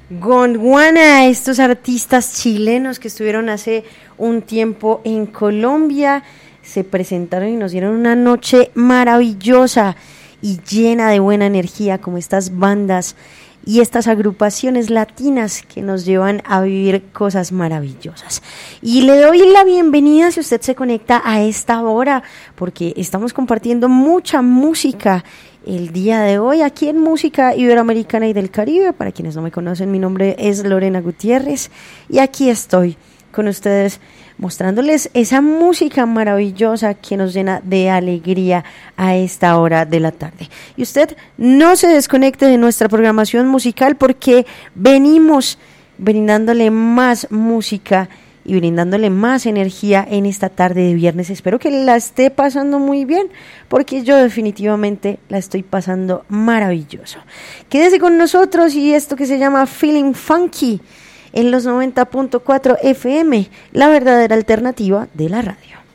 Gondwana, estos artistas chilenos que estuvieron hace un tiempo en Colombia, se presentaron y nos dieron una noche maravillosa y llena de buena energía, como estas bandas y estas agrupaciones latinas que nos llevan a vivir cosas maravillosas. Y le doy la bienvenida si usted se conecta a esta hora, porque estamos compartiendo mucha música el día de hoy aquí en Música Iberoamericana y del Caribe. Para quienes no me conocen, mi nombre es Lorena Gutiérrez y aquí estoy con ustedes mostrándoles esa música maravillosa que nos llena de alegría a esta hora de la tarde. Y usted no se desconecte de nuestra programación musical, porque venimos brindándole más música y brindándole más energía en esta tarde de viernes. Espero que la esté pasando muy bien, porque yo definitivamente la estoy pasando maravilloso. Quédese con nosotros y esto que se llama Feeling Funky en los 90.4 FM, la verdadera alternativa de la radio.